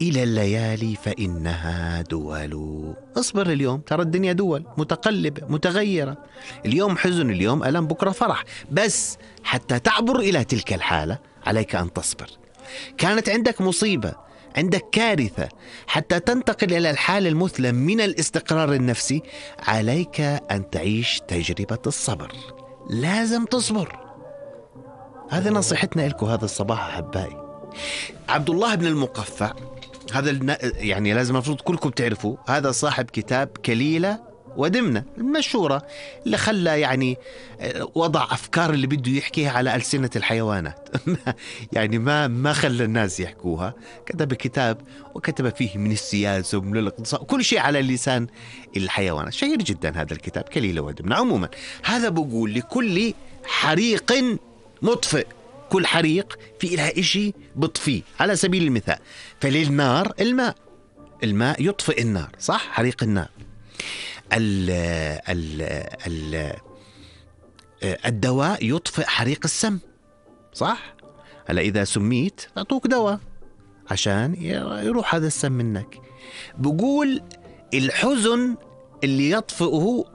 إلى الليالي فإنها دول. اصبر اليوم، ترى الدنيا دول متقلبة متغيرة، اليوم حزن اليوم ألم بكرة فرح، بس حتى تعبر إلى تلك الحالة عليك أن تصبر. كانت عندك مصيبة، عندك كارثة، حتى تنتقل إلى الحالة المثلى من الاستقرار النفسي عليك أن تعيش تجربة الصبر. لازم تصبر. هذا نصيحتنا لكم هذا الصباح أحبائي. عبد الله بن المقفع هذا يعني لازم المفروض كلكم تعرفوا، هذا صاحب كتاب كليلة ودمنة المشهورة، اللي خلى يعني وضع أفكار اللي بده يحكيها على ألسنة الحيوانات يعني ما خلى الناس يحكوها، كتب كتاب وكتب فيه من السياسة ومن الاقتصاد كل شيء على لسان الحيوانات. شهير جدا هذا الكتاب كليلة ودمنة. عموما هذا بقول لكل حريق مطفئ، كل حريق في لها إشي بطفيه. على سبيل المثال فللنار الماء يطفئ النار، صح؟ حريق النار. الدواء يطفئ حريق السم، صح؟ هلا إذا سميت أعطوك دواء عشان يروح هذا السم منك. بقول الحزن اللي يطفئه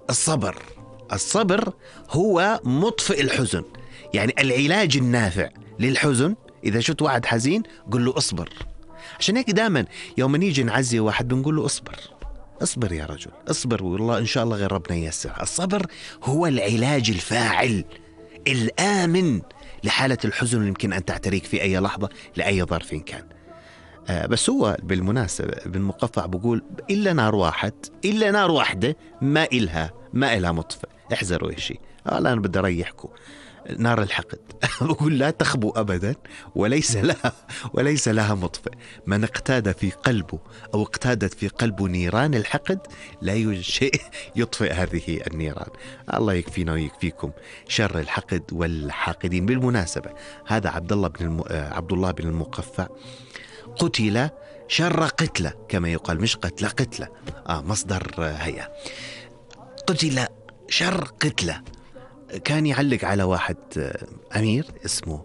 الصبر هو مطفئ الحزن. يعني العلاج النافع للحزن، إذا شفت واحد حزين قل له اصبر. عشان هيك دائما يوم نيجي نعزي واحد بنقول له اصبر يا رجل، اصبر والله إن شاء الله غير ربنا ييسر. الصبر هو العلاج الفاعل الآمن لحالة الحزن اللي يمكن أن تعتريك في أي لحظة لأي ظرف كان. بس هو بالمناسبة ابن مقفع بقول إلا نار واحدة ما إلها مطفئ. احذروا يا شيء. أنا بدي أريحكم، نار الحقد بقول لا تخبو أبدا وليس لها مطفئ. من اقتاد في قلبه أو اقتادت في قلبه نيران الحقد لا يوجد شيء يطفئ هذه النيران. الله يكفينا ويكفيكم شر الحقد والحاقدين. بالمناسبة هذا عبد الله بن المقفع قتل شر قتلة كما يقال، مش قتلة مصدر هيئة. قتل شر قتلة. كان يعلق على واحد أمير اسمه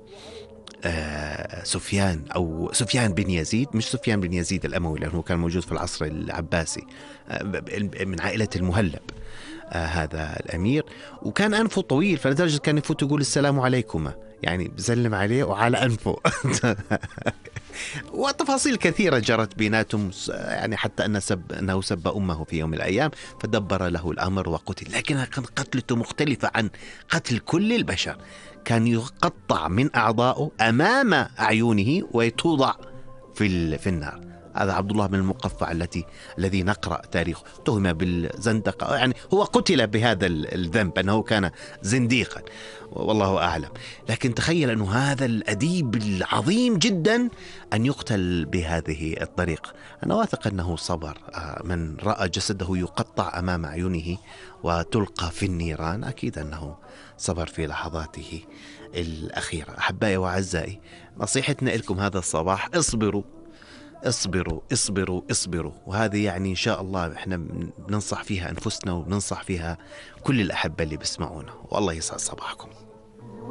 سفيان بن يزيد، مش سفيان بن يزيد الأموي لأنه كان موجود في العصر العباسي، من عائلة المهلب. هذا الأمير، وكان أنفه طويل فلدرجة كان يفوت يقول السلام عليكما، يعني بسلم عليه وعلى أنفه وتفاصيل كثيرة جرت بيناتهم، يعني حتى أنه سب أمه في يوم من الأيام فدبر له الأمر وقتل. لكن كان قتلته مختلفة عن قتل كل البشر. كان يقطع من أعضائه أمام أعينه ويتوضع في النار. هذا عبد الله بن المقفع الذي نقرأ تاريخه، تهم بالزندقة، يعني هو قتل بهذا الذنب أنه كان زنديقا والله أعلم. لكن تخيل أنه هذا الأديب العظيم جدا أن يقتل بهذه الطريقة. أنا واثق أنه صبر. من رأى جسده يقطع أمام عيونه وتلقى في النيران أكيد أنه صبر في لحظاته الأخيرة. أحبائي وأعزائي، نصيحتنا لكم هذا الصباح اصبروا اصبروا اصبروا اصبروا. وهذه يعني إن شاء الله إحنا بننصح فيها أنفسنا وبننصح فيها كل الأحبة اللي بيسمعونا. والله يسعد صباحكم.